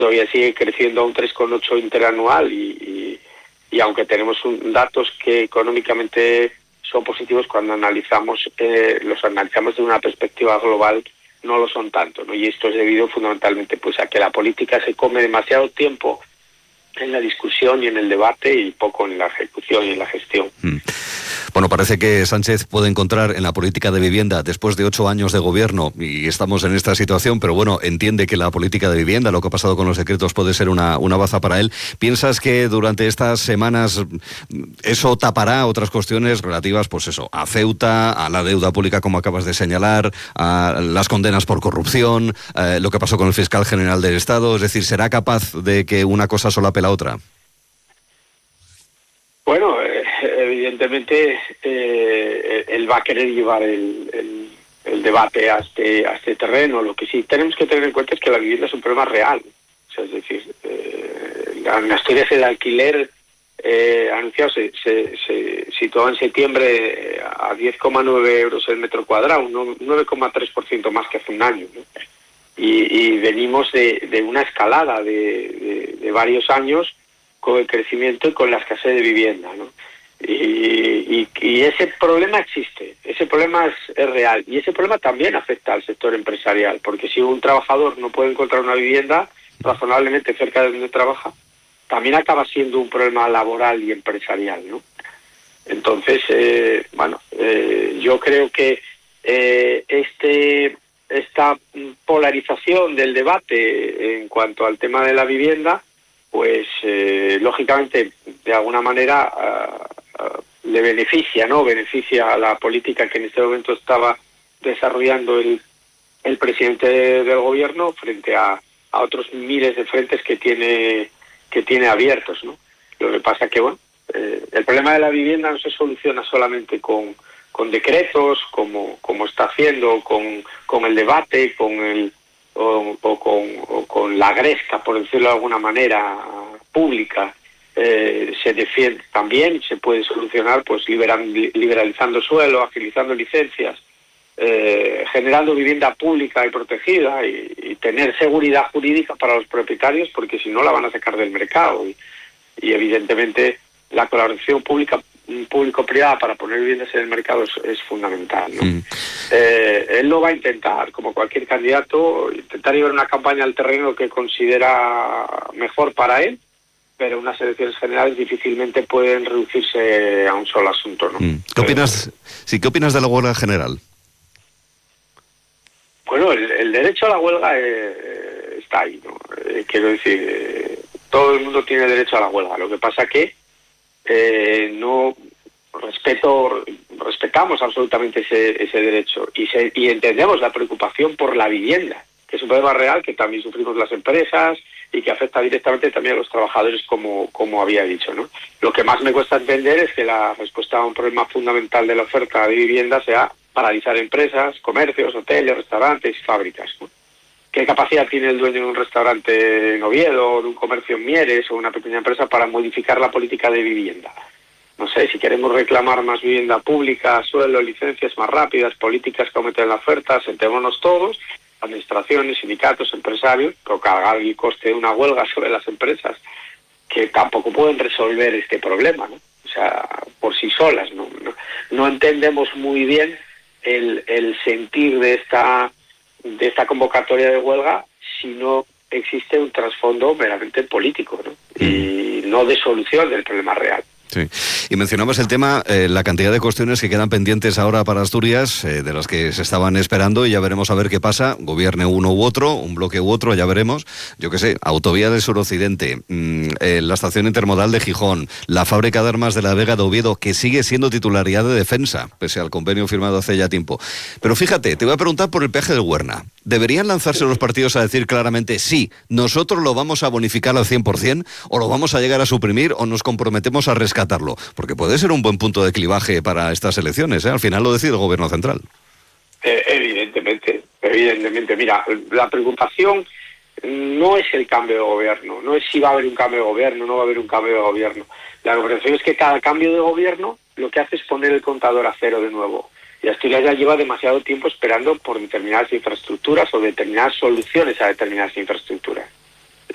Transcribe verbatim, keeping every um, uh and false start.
todavía sigue creciendo a un tres coma ocho interanual y, y, y aunque tenemos un, datos que económicamente son positivos, cuando analizamos eh, los analizamos de una perspectiva global, no lo son tanto, ¿no? Y esto es debido fundamentalmente pues a que la política se come demasiado tiempo en la discusión y en el debate y poco en la ejecución y en la gestión. Mm. Bueno, parece que Sánchez puede encontrar en la política de vivienda, después de ocho años de gobierno, y estamos en esta situación, pero bueno, entiende que la política de vivienda, lo que ha pasado con los decretos, puede ser una, una baza para él. ¿Piensas que durante estas semanas eso tapará otras cuestiones relativas, pues eso, a Ceuta, a la deuda pública, como acabas de señalar, a las condenas por corrupción, eh, lo que pasó con el fiscal general del Estado? Es decir, ¿será capaz de que una cosa solape la otra? Bueno, eh, evidentemente eh, él va a querer llevar el, el, el debate a este, a este terreno. Lo que sí tenemos que tener en cuenta es que la vivienda es un problema real. O sea, es decir, eh, en Asturias el alquiler eh, anunciado se, se, se situó en septiembre a diez coma nueve euros el metro cuadrado, un nueve coma tres por ciento más que hace un año, ¿no? Y, y venimos de, de una escalada de, de, de varios años con el crecimiento y con la escasez de vivienda, ¿no? Y, y, y ese problema existe, ese problema es, es real, y ese problema también afecta al sector empresarial, porque si un trabajador no puede encontrar una vivienda razonablemente cerca de donde trabaja, también acaba siendo un problema laboral y empresarial, ¿no? Entonces, eh, bueno, eh, yo creo que eh, este esta polarización del debate en cuanto al tema de la vivienda, pues eh, lógicamente de alguna manera uh, uh, le beneficia, ¿no? Beneficia a la política que en este momento estaba desarrollando el, el presidente de, del gobierno frente a, a otros miles de frentes que tiene que tiene abiertos, ¿no? Lo que pasa que, bueno, eh, el problema de la vivienda no se soluciona solamente con, con decretos, como, como está haciendo, con, con el debate, con el O, o, con, o con la gresca, por decirlo de alguna manera, pública. Eh, se defiende también, se puede solucionar pues liberal, liberalizando suelo, agilizando licencias, eh, generando vivienda pública y protegida y, y tener seguridad jurídica para los propietarios, porque si no la van a sacar del mercado. Y, y evidentemente la colaboración pública público-privada para poner viviendas en el mercado es, es fundamental, ¿no? Mm. Eh, él lo va a intentar, como cualquier candidato, intentar llevar una campaña al terreno que considera mejor para él, pero unas elecciones generales difícilmente pueden reducirse a un solo asunto, ¿no? Mm. ¿Qué opinas, eh, sí, ¿qué opinas de la huelga general? Bueno, el, el derecho a la huelga eh, está ahí, ¿no? Eh, quiero decir, eh, todo el mundo tiene derecho a la huelga, lo que pasa que Eh, no respeto respetamos absolutamente ese, ese derecho y, se, y entendemos la preocupación por la vivienda, que es un problema real que también sufrimos las empresas y que afecta directamente también a los trabajadores, como, como había dicho, ¿no? Lo que más me cuesta entender es que la respuesta a un problema fundamental de la oferta de vivienda sea paralizar empresas, comercios, hoteles, restaurantes y fábricas, ¿no? ¿Qué capacidad tiene el dueño de un restaurante en Oviedo, de un comercio en Mieres o una pequeña empresa para modificar la política de vivienda? No sé, si queremos reclamar más vivienda pública, suelo, licencias más rápidas, políticas que aumenten la oferta, sentémonos todos, administraciones, sindicatos, empresarios, pero cargar el coste de una huelga sobre las empresas, que tampoco pueden resolver este problema, ¿no? O sea, por sí solas, ¿no? No, no entendemos muy bien el, el sentir de esta... de esta convocatoria de huelga si no existe un trasfondo meramente político, ¿no? Y no de solución del problema real. Sí. Y mencionabas el tema, eh, la cantidad de cuestiones que quedan pendientes ahora para Asturias, eh, de las que se estaban esperando, y ya veremos a ver qué pasa, gobierne uno u otro, un bloque u otro, ya veremos. Yo qué sé, autovía del suroccidente, mmm, eh, la estación intermodal de Gijón, la fábrica de armas de la Vega de Oviedo, que sigue siendo titularidad de Defensa, pese al convenio firmado hace ya tiempo. Pero fíjate, te voy a preguntar por el peaje del Huerna. ¿Deberían lanzarse los partidos a decir claramente, sí, nosotros lo vamos a bonificar al cien por ciento, o lo vamos a llegar a suprimir, o nos comprometemos a rescatarlo? Porque puede ser un buen punto de clivaje para estas elecciones, ¿eh? Al final lo decide el gobierno central. Eh, evidentemente, evidentemente. Mira, la preocupación no es el cambio de gobierno, no es si va a haber un cambio de gobierno, no va a haber un cambio de gobierno. La preocupación es que cada cambio de gobierno lo que hace es poner el contador a cero de nuevo. Y Asturias ya lleva demasiado tiempo esperando por determinadas infraestructuras o determinadas soluciones a determinadas infraestructuras.